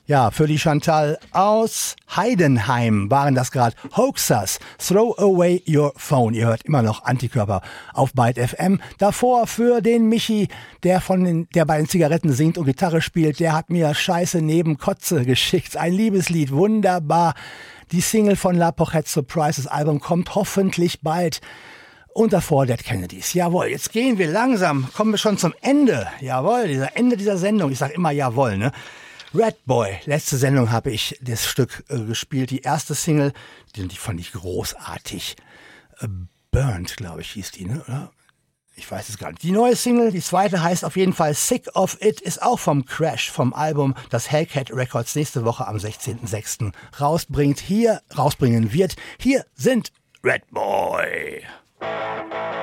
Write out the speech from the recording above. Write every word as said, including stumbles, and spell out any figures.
Ja, für die Chantal aus Heidenheim waren das gerade Hoaxers, Throw Away Your Phone. Ihr hört immer noch Antikörper auf Byte F M. Davor für den Michi, der von den, der bei den Zigaretten singt und Gitarre spielt, der hat mir Scheiße neben Kotze geschickt. Ein Liebeslied, wunderbar. Die Single von La Pochette Surprise, das Album kommt hoffentlich bald. Und davor Dead Kennedys. Jawohl, jetzt gehen wir langsam, kommen wir schon zum Ende. Jawohl, dieser Ende dieser Sendung. Ich sag immer jawohl, ne? Red Boy, letzte Sendung habe ich das Stück äh, gespielt, die erste Single, die, die fand ich großartig. Äh, Burnt, glaube ich, hieß die, ne? Oder? Ich weiß es gar nicht. Die neue Single, die zweite, heißt auf jeden Fall Sick of It, ist auch vom Crash, vom Album, das Hellcat Records nächste Woche am sechzehnten sechsten rausbringt, hier rausbringen wird. Hier sind Red Boy.